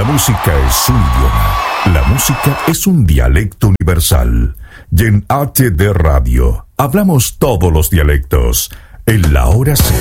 La música es un idioma. La música es un dialecto universal. Y en HT Radio hablamos todos los dialectos. En la hora cero.